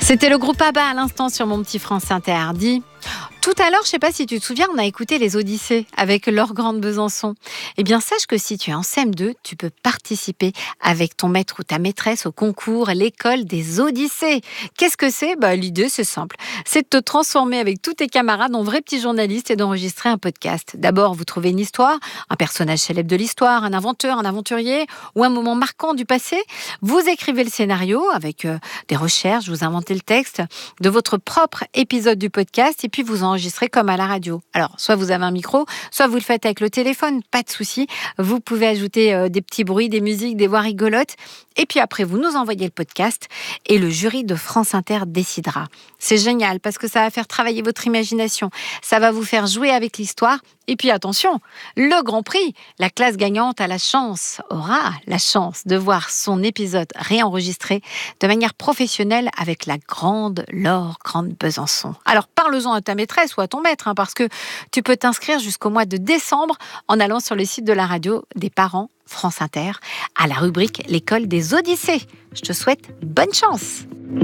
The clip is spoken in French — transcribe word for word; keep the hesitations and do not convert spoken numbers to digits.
C'était le groupe ABBA à l'instant sur mon petit France Inter. Dit tout à l'heure, je ne sais pas si tu te souviens, on a écouté les Odyssées avec Laure Grande Besançon. Eh bien, sache que si tu es en C M deux, tu peux participer avec ton maître ou ta maîtresse au concours L'école des Odyssées. Qu'est-ce que c'est ? Bah, l'idée, c'est simple. C'est de te transformer avec tous tes camarades en vrais petits journalistes et d'enregistrer un podcast. D'abord, vous trouvez une histoire, un personnage célèbre de l'histoire, un inventeur, un aventurier ou un moment marquant du passé. Vous écrivez le scénario avec euh, des recherches, vous inventez le texte de votre propre épisode du podcast et puis vous enregistrez comme à la radio. Alors, soit vous avez un micro, soit vous le faites avec le téléphone, pas de souci. Vous pouvez ajouter euh, des petits bruits, des musiques, des voix rigolotes. Et puis après, vous nous envoyez le podcast et le jury de France Inter décidera. C'est génial parce que ça va faire travailler votre imagination. Ça va vous faire jouer avec l'histoire. Et puis attention, le Grand Prix, la classe gagnante a la chance, aura la chance de voir son épisode réenregistré de manière professionnelle avec la grande Laure Grande Besançon. Alors parle-en à ta maîtresse ou à ton maître, hein, parce que tu peux t'inscrire jusqu'au mois de décembre en allant sur le site de la radio des parents France Inter à la rubrique L'école des Odyssées. Je te souhaite bonne chance.